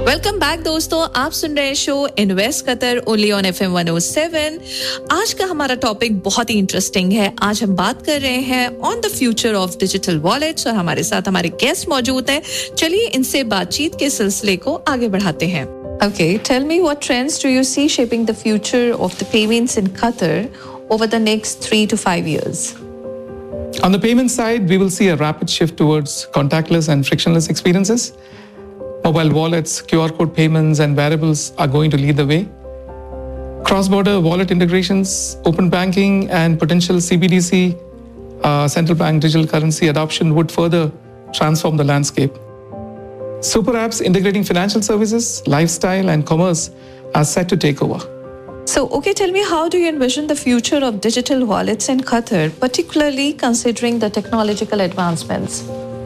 Welcome back दोस्तों, आप सुन रहे हैं show invest Qatar only on FM 107। आज का हमारा टॉपिक बहुत ही इंटरेस्टिंग है। आज हम बात कर रहे हैं on the future of digital wallets और हमारे साथ हमारे गेस्ट मौजूद हैं। चलिए इनसे बातचीत के सिलसिले को आगे बढ़ाते हैं। Okay, tell me what trends do you see shaping the future of the payments in Qatar over the next 3 to 5 years? On the payment side, we will see a rapid shift towards contactless and frictionless experiences. Mobile wallets, QR code payments, and wearables are going to lead the way. Cross-border wallet integrations, open banking, and potential CBDC, central bank digital currency adoption would further transform the landscape. Super apps integrating financial services, lifestyle, and commerce are set to take over. So, okay, tell me, how do you envision the future of digital wallets in Qatar, particularly considering the technological advancements?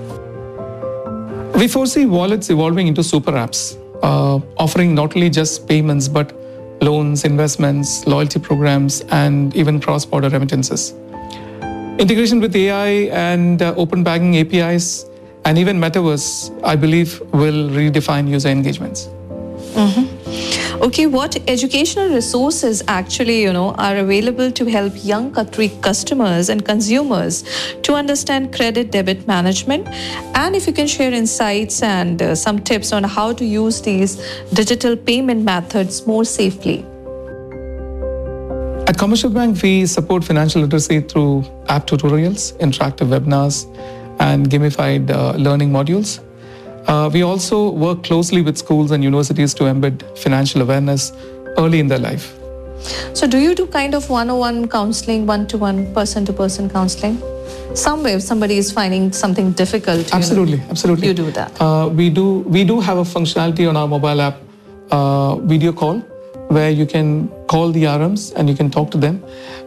We foresee wallets evolving into super apps, offering not only just payments, but loans, investments, loyalty programs, and even cross-border remittances. Integration with AI and open banking APIs, and even metaverse, I believe, will redefine user engagements. Okay, what educational resources actually, are available to help young Qatari customers and consumers to understand credit debit management? And if you can share insights and some tips on how to use these digital payment methods more safely. At Commercial Bank, we support financial literacy through app tutorials, interactive webinars, and gamified learning modules. We also work closely with schools and universities to embed financial awareness early in their life. So do you do kind of one-on-one counseling, one-to-one, person-to-person counseling? Somewhere if somebody is finding something difficult. Absolutely. You do that. We do have a functionality on our mobile app, video call, where you can call the RMs and you can talk to them.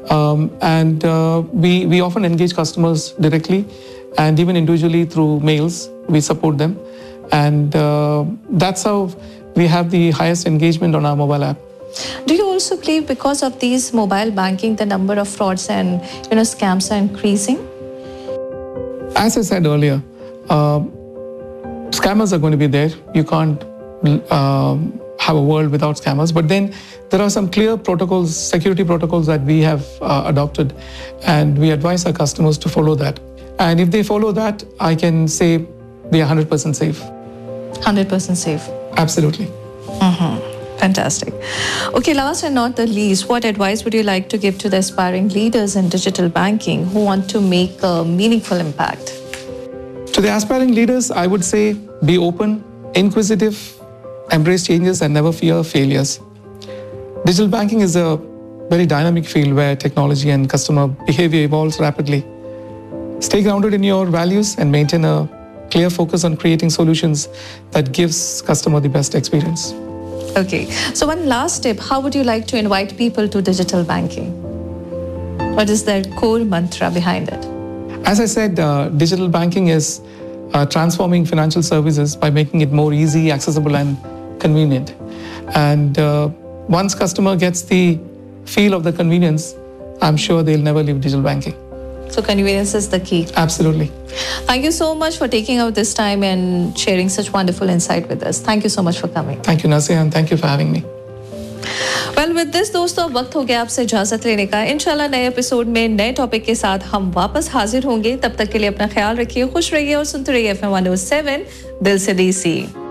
We often engage customers directly and even individually through mails. We support them. And that's how we have the highest engagement on our mobile app. Do you also believe because of these mobile banking, the number of frauds and scams are increasing? As I said earlier, scammers are going to be there. You can't have a world without scammers. But then there are some clear protocols, security protocols that we have adopted, and we advise our customers to follow that. And if they follow that, I can say they are 100% safe. 100% safe. Absolutely. Fantastic. Okay, last and not the least, what advice would you like to give to the aspiring leaders in digital banking who want to make a meaningful impact? To the aspiring leaders, I would say be open, inquisitive, embrace changes, and never fear failures. Digital banking is a very dynamic field where technology and customer behavior evolves rapidly. Stay grounded in your values and maintain a clear focus on creating solutions that gives customer the best experience. Okay, so one last tip, how would you like to invite people to digital banking? What is their core mantra behind it? As I said, digital banking is transforming financial services by making it more easy, accessible, and convenient. And once customer gets the feel of the convenience, I'm sure they'll never leave digital banking. So convenience is the key. Absolutely. Thank you so much for taking out this time and sharing such wonderful insight with us. Thank you so much for coming. Thank you, Nasir, and thank you for having me. Well, with this दोस्तों, अब वक्त हो गया आपसे इजाजत लेने का। इंशाल्लाह नए एपिसोड में नए टॉपिक के साथ हम वापस हाजिर होंगे। तब तक के लिए अपना ख्याल रखिए, खुश रहिए और सुनते रहिए FM 107 दिल से DC।